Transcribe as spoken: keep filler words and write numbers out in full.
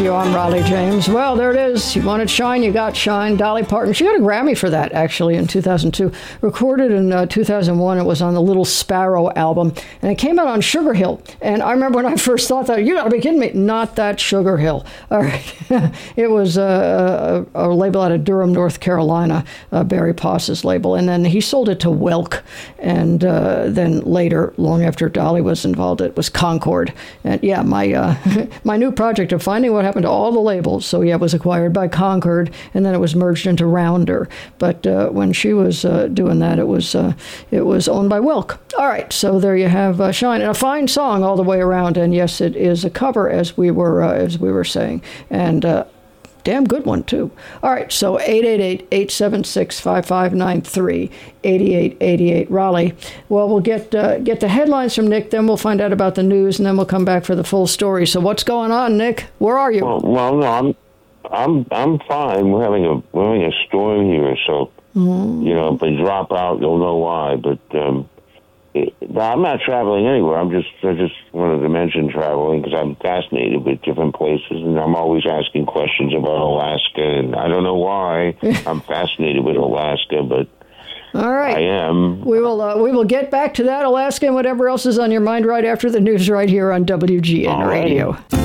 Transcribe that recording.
Radio. I'm Raleigh James. Well, there it is. You wanted Shine, you got Shine. Dolly Parton. She got a Grammy for that, actually, in two thousand two. Recorded in uh, two thousand one. It was on the Little Sparrow album. And it came out on Sugar Hill. And I remember when I first thought that, you got to be kidding me. Not that Sugar Hill. All right. It was uh, a, a label out of Durham, North Carolina, uh, Barry Poss's label. And then he sold it to Welk. And uh, then later, long after Dolly was involved, it was Concord. And yeah, my uh, my new project of finding what happened to all the labels. So yeah, it was acquired by Concord, and then it was merged into Rounder. But uh, when she was uh, doing that, it was uh, it was owned by Welk. All right, so there you have uh, Shine, and a fine song all the way around. And yes, it is a cover, as we were uh, as we were saying, and. Uh, Damn good one, too. All right, so eight eight eight, eight seven six, five five nine three, eight eight eight eight, Raleigh. Well, we'll get uh, get the headlines from Nick, then we'll find out about the news, and then we'll come back for the full story. So what's going on, Nick? Where are you? Well, well no, I'm I'm I'm fine. We're having a we're having a storm here, so mm. you know, if they drop out, you'll know why. But um, it, I'm not traveling anywhere. I'm just I just wanted to mention traveling because I'm fascinated with different places, and I'm always asking questions about Alaska, and I don't know why I'm fascinated with Alaska, but all right, I am. We will uh, we will get back to that, Alaska, and whatever else is on your mind right after the news right here on W G N All Radio. Right.